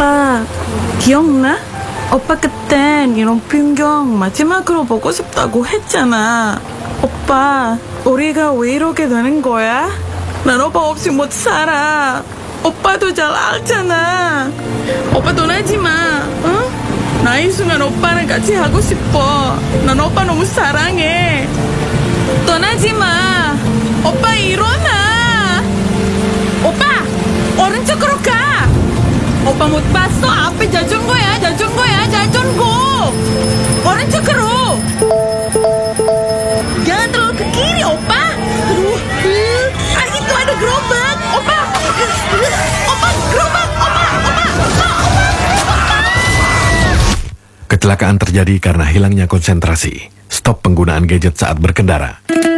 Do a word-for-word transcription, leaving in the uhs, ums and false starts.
오빠 기억나? 오빠 그땐 이런 풍경 마지막으로 보고 싶다고 했잖아. 오빠 우리가 왜 이렇게 되는 거야? 난 오빠 없이 못 살아. 오빠도 잘 알잖아. 오빠 떠나지 마. 응? 나 이 순간 오빠랑 같이 하고 싶어. 난 오빠 너무 사랑해. 떠나지 마. 오빠 일어나. 오빠 오른쪽으로 가. 오빠 못 봤어? 앞에 자전거야, 자전거야, 자전거. 오른쪽으로. Jangan terlalu ke kiri, opa. Aduh, ah itu ada gerobak, opa. Opa, gerobak, opa, opa, opa, opa. Kecelakaan terjadi karena hilangnya konsentrasi. Stop penggunaan gadget saat berkendara.